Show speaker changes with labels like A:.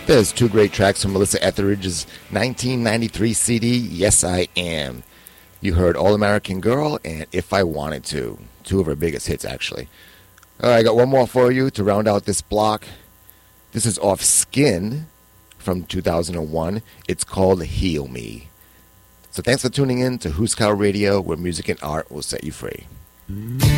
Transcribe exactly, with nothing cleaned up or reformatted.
A: There's two great tracks from Melissa Etheridge's nineteen ninety-three C D, Yes I Am. You heard All American Girl and If I Wanted To. Two of her biggest hits, actually. All right, I got one more for you to round out this block. This is off Skin from two thousand one. It's called Heal Me. So thanks for tuning in to Husker Radio, where music and art will set you free.